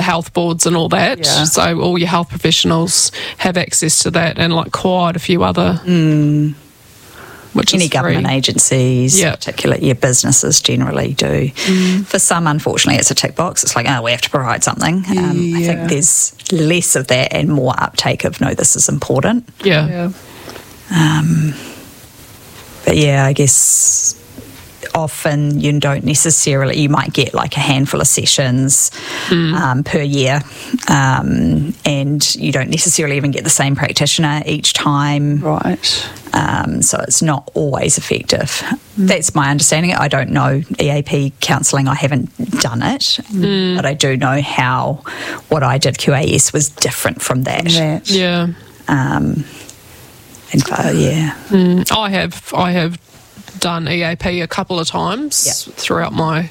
health boards and all that. Yeah. So all your health professionals have access to that, and like quite a few other. Which Any is government free. agencies, Yeah. particularly your businesses generally do. For some, unfortunately, it's a tick box. It's like, oh, we have to provide something. I think there's less of that and more uptake of, no, this is important. Yeah. But yeah, I guess often you might get like a handful of sessions per year, and you don't necessarily even get the same practitioner each time. Right. So it's not always effective. That's my understanding. I don't know EAP counselling. I haven't done it, but I do know how what I did QAS was different from that. Yeah. I have done EAP a couple of times throughout my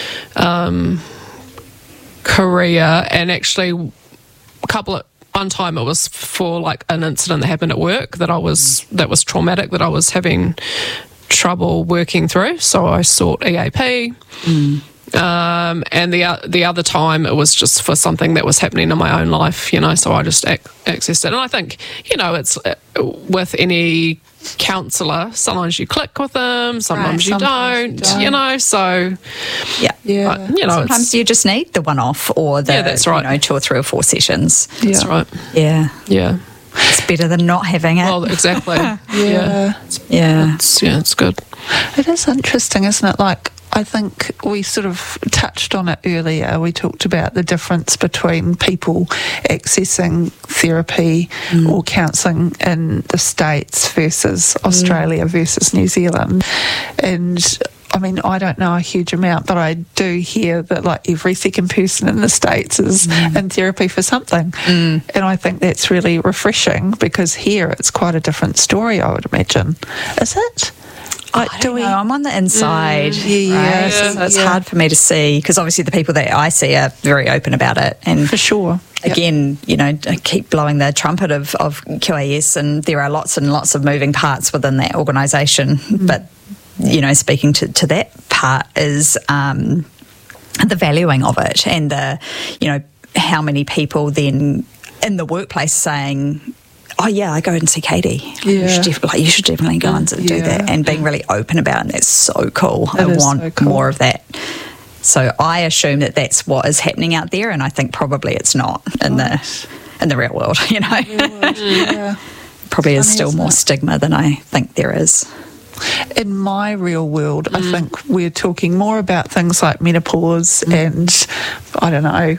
career, and actually one time it was for like an incident that happened at work that was traumatic, that I was having trouble working through, so I sought EAP. And the other time it was just for something that was happening in my own life, so I just accessed it. And I think, it's with any counsellor, sometimes you click with them, sometimes you don't, so sometimes you just need the one-off or the that's right. 2 or 3 or 4 sessions. That's right. Yeah. It's better than not having it. Well, exactly. It's good. It is interesting, isn't it? Like, I think we sort of touched on it earlier. We talked about the difference between people accessing therapy or counselling in the States versus Australia versus New Zealand. And I mean, I don't know a huge amount, but I do hear that like every second person in the States is in therapy for something. And I think that's really refreshing, because here it's quite a different story, I would imagine. Is it? I don't know. I'm on the inside. So it's hard for me to see, because obviously the people that I see are very open about it. And for sure. Again, I keep blowing the trumpet of QAS, and there are lots and lots of moving parts within that organisation. But, speaking to that part is the valuing of it, and how many people then in the workplace saying, oh yeah, I go and see Katie. You should definitely go and do that, and being really open about it. And that's so cool. I want more of that. So I assume that that's what is happening out there, and I think probably it's not in the real world. Probably is still more stigma than I think there is. In my real world, I think we're talking more about things like menopause and, I don't know,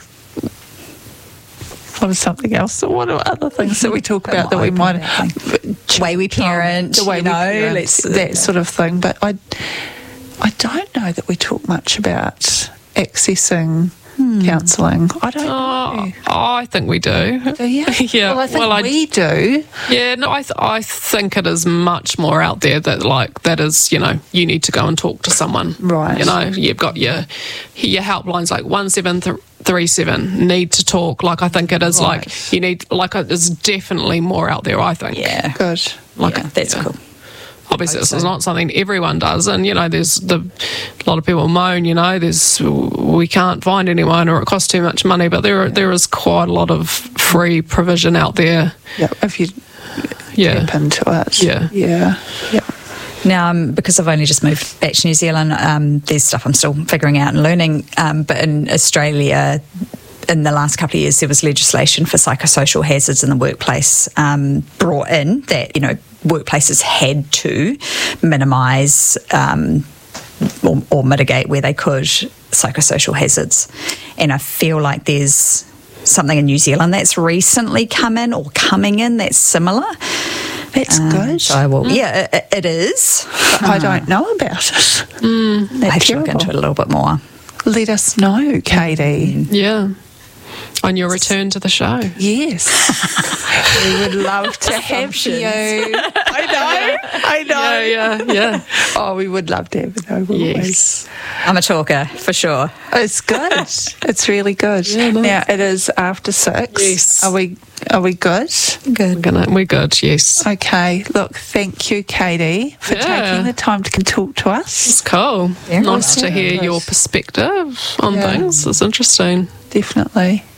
what is something else? What are other things that we talk about that we might... The way we parent, the way we parent, that sort of thing. But I don't know that we talk much about accessing counselling. I don't know. I think we do. Do you? Yeah. Well, I think we do. Yeah, no, I think it is much more out there that is, you need to go and talk to someone. Right. You've got your helplines like 1737, need to talk. Like, I think it is like you need, like, it's definitely more out there, I think. Yeah. Good. That's cool. Obviously, this is not something everyone does, and there's a lot of people moan. We can't find anyone, or it costs too much money. But there is quite a lot of free provision out there. Yeah, if you tap into it. Yeah. Now, because I've only just moved back to New Zealand, there's stuff I'm still figuring out and learning. But in Australia, in the last couple of years, there was legislation for psychosocial hazards in the workplace brought in that, workplaces had to minimise or mitigate where they could psychosocial hazards. And I feel like there's something in New Zealand that's recently come in or coming in that's similar. That's good. So I will, it is. But I don't know about it. I have to look into it a little bit more. Let us know, Katie. Yeah. On your return to the show. Yes. We would love to have you. I know. Yeah. Oh, we would love to have you. Yes. I'm a talker, for sure. It's good. It's really good. Yeah, nice. Now, it is after 6. Yes. Are we good? Good. We're good, yes. Okay. Look, thank you, Katie, for taking the time to talk to us. It's cool. Nice to hear your perspective on things. It's interesting. Definitely.